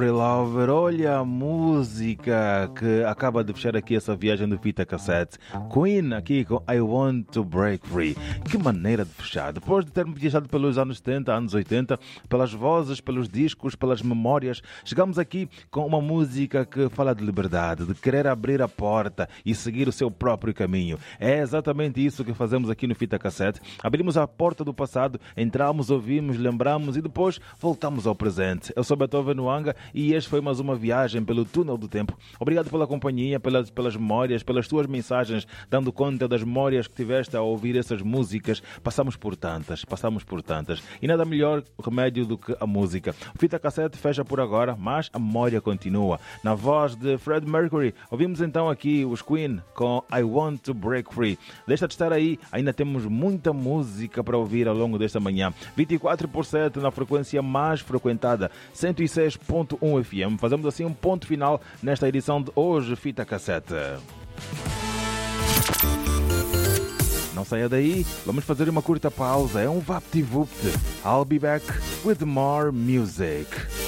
Free Lover, olha a música que acaba de fechar aqui essa viagem do Fita Cassete. Queen aqui com I Want to Break Free. Que maneira de fechar. Depois de termos viajado pelos anos 70, anos 80, pelas vozes, pelos discos, pelas memórias, chegamos aqui com uma música que fala de liberdade, de querer abrir a porta e seguir o seu próprio caminho. É exatamente isso que fazemos aqui no Fita Cassete. Abrimos a porta do passado, entramos, ouvimos, lembramos e depois voltamos ao presente. Eu sou Beethoven Wanga e este foi mais uma viagem pelo túnel do tempo. Obrigado pela companhia, pelas memórias, pelas tuas mensagens, dando conta das memórias que tiveste ao ouvir essas músicas. Passamos por tantas. E nada melhor remédio do que a música. O Fita Cassete fecha por agora, mas a memória continua. Na voz de Freddie Mercury, ouvimos então aqui os Queen com I Want to Break Free. Deixa de estar aí, ainda temos muita música para ouvir ao longo desta manhã. 24/7 na frequência mais frequentada, 106.1 FM. Fazemos assim um ponto final nesta edição de hoje, Fita Cassete. Não saia daí, vamos fazer uma curta pausa. É um VaptVupt. I'll be back with more music.